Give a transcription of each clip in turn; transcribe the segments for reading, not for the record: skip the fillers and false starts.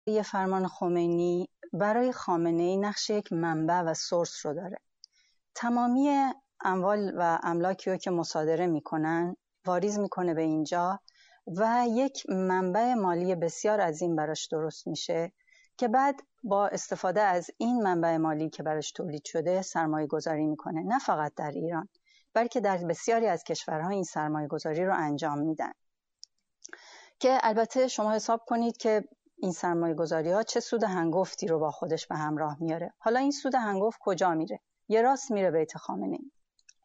یه فرمان خمینی برای خامنه‌ای نقش یک منبع و سورس رو داره. تمامی اموال و املاکی رو که مصادره میکنن واریز میکنه به اینجا و یک منبع مالی بسیار عظیم براش درست میشه که بعد با استفاده از این منبع مالی که براش تولید شده سرمایه گذاری میکنه، نه فقط در ایران بلکه در بسیاری از کشورها این سرمایه گذاری رو انجام میدن که البته شما حساب کنید که این سرمایه گذاری ها چه سود هنگفتی رو با خودش به همراه میاره. حالا این سود هنگفت کجا میره؟ یه راست میره بیت خامنه‌ای.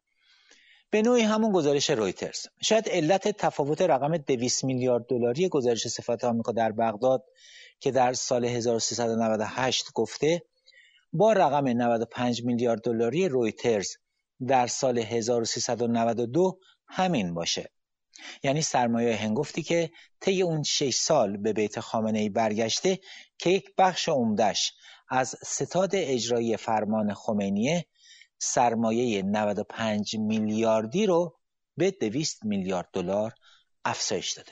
به نوعی همون گزارش رویترز. شاید علت تفاوت رقم 200 میلیارد دلاری گزارش سفارت آمریکا در بغداد که در سال 1398 گفته با رقم 95 میلیارد دلاری رویترز در سال 1392 همین باشه. یعنی سرمایه هنگفتی که طی اون 6 سال به بیت خامنه‌ای برگشته که یک بخش عمده‌اش از ستاد اجرایی فرمان خمینیه، سرمایه 95 میلیاردی رو به 200 میلیارد دلار افزایش داده.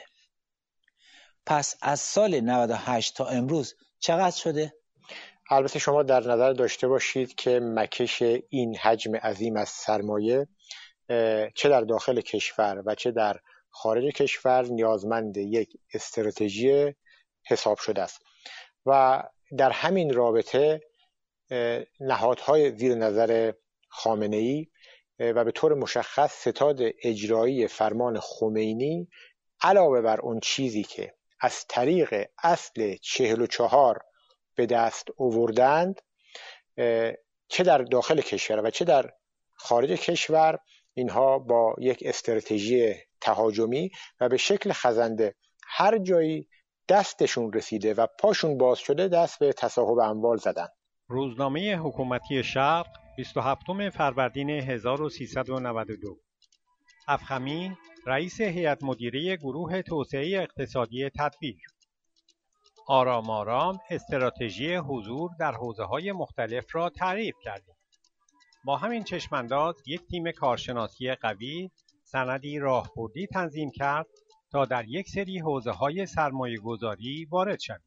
پس از سال 98 تا امروز چقدر شده؟ البته شما در نظر داشته باشید که مکش این حجم عظیم از سرمایه چه در داخل کشور و چه در خارج کشور نیازمند یک استراتژی حساب شده است و در همین رابطه نهادهای زیر نظر خامنه‌ای و به طور مشخص ستاد اجرایی فرمان خمینی علاوه بر اون چیزی که از طریق اصل 44 به دست آوردند چه در داخل کشور و چه در خارج کشور اینها با یک استراتژی تهاجمی و به شکل خزنده هر جایی دستشون رسیده و پاشون باز شده دست به تصاحب اموال زدن. روزنامه حکومتی شرق 27 فروردین 1392. افخمی رئیس هیئت مدیره گروه توسعه اقتصادی تدبیر: آرام آرام استراتژی حضور در حوزه‌های مختلف را تعریف کردیم. با همین چشمانداز یک تیم کارشناسی قوی سندی راهبردی تنظیم کرد تا در یک سری حوزه‌های سرمایه‌گذاری وارد شویم.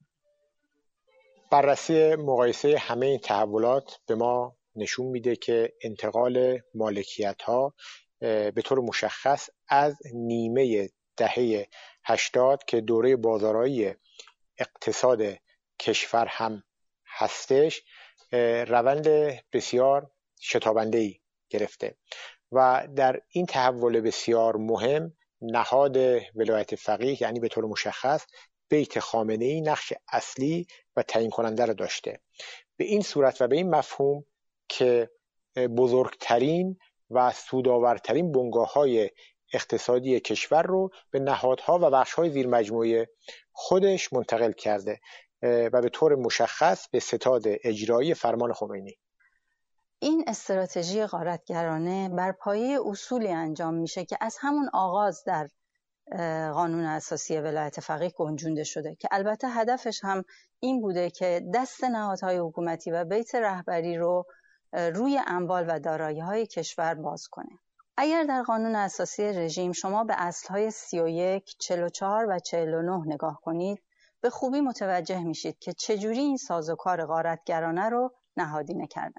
بررسی مقایسه همه این تحولات به ما نشون میده که انتقال مالکیت‌ها به طور مشخص از نیمه دهه 80 که دوره بازارایی اقتصاد کشور هم هستش روند بسیار شتابنده‌ای گرفته و در این تحول بسیار مهم نهاد ولایت فقیه یعنی به طور مشخص بیت خامنه‌ای نقش اصلی و تعیین کننده را داشته. به این صورت و به این مفهوم که بزرگترین و سودآورترین بنگاه‌های اقتصادی کشور رو به نهادها و بخش‌های زیر مجموعه خودش منتقل کرده و به طور مشخص به ستاد اجرایی فرمان خمینی. این استراتژی غارتگرانه بر پایه اصولی انجام میشه که از همون آغاز در قانون اساسی ولایت فقیه گنجونده شده که البته هدفش هم این بوده که دست نهادهای حکومتی و بیت رهبری رو روی اموال و دارایی‌های کشور باز کنه. اگر در قانون اساسی رژیم شما به اصل‌های 31, 44 و 49 نگاه کنید به خوبی متوجه میشید که چجوری این سازوکار غارتگرانه رو نهادینه کردن.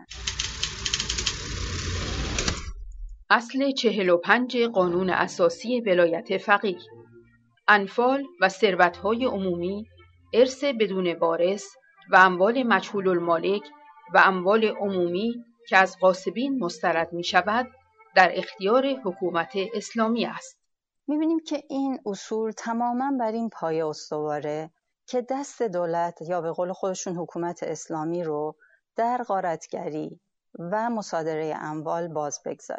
اصل 45 قانون اساسی ولایت فقیه: انفال و ثروت‌های عمومی، ارث بدون وارث و اموال مجهول المالک و اموال عمومی که از غاصبین مسترد می‌شود در اختیار حکومت اسلامی است. می‌بینیم که این اصول تماماً بر این پایه استواره که دست دولت یا به قول خودشون حکومت اسلامی رو در غارتگری و مصادره اموال باز بگذاره.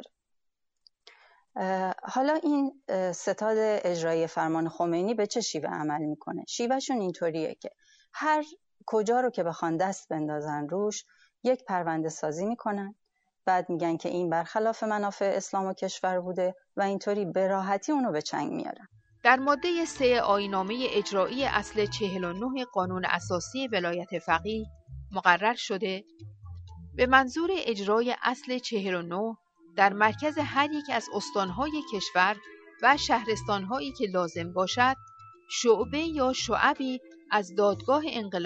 حالا این ستاد اجرایی فرمان خمینی به چه شیوه عمل میکنه؟ شیوهشون اینطوریه که هر کجا رو که بخوان دست بندازن روش یک پرونده سازی میکنن، بعد میگن که این برخلاف منافع اسلام و کشور بوده و اینطوری به راحتی اونو به چنگ میارن. در ماده 3 آیین‌نامه اجرایی اصل 49 قانون اساسی ولایت فقیه مقرر شده به منظور اجرای اصل 49 در مرکز هر یک از استانهای کشور و شهرستانهایی که لازم باشد شعبه یا شعبی از دادگاه انقلاب